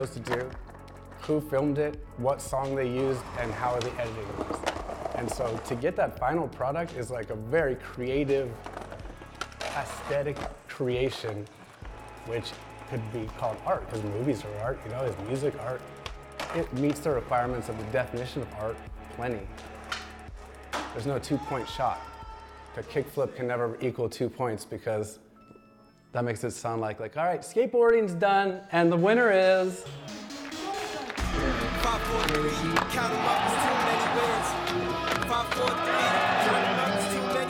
supposed to do, who filmed it, what song they used, and how the editing was. And so to get that final product is like a very creative, aesthetic creation, which could be called art, because movies are art, you know, is music art? It meets the requirements of the definition of art plenty. There's no 2-point shot. A kickflip can never equal 2 points because that makes it sound like all right, skateboarding's done, and the winner is... 5, 4, 3, count 'em up, it's too many wins. 5, 4, 3.